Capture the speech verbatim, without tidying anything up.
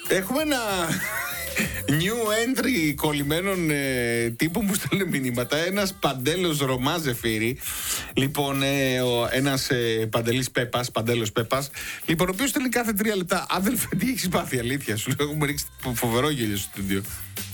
Έχουμε ένα new entry κολλημένων ε, τύπου που στέλνουν μηνύματα. Ένας Παντέλος Ρωμά Ζεφύρη. Λοιπόν, ε, ο, ένας ε, Παντελής Πέπας, Παντέλος Πέπας. Λοιπόν, ο οποίος στέλνει κάθε τρία λεπτά. Αδελφέ, τι έχεις πάθει, αλήθεια σου. Έχουμε ρίξει φοβερό γέλιο στο στούντιο.